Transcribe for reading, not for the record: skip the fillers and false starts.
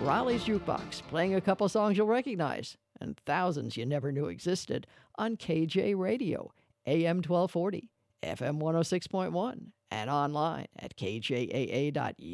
Raleigh's Jukebox, playing a couple songs you'll recognize and thousands you never knew existed on KJ Radio, AM 1240, FM 106.1, and online at kjaa.us.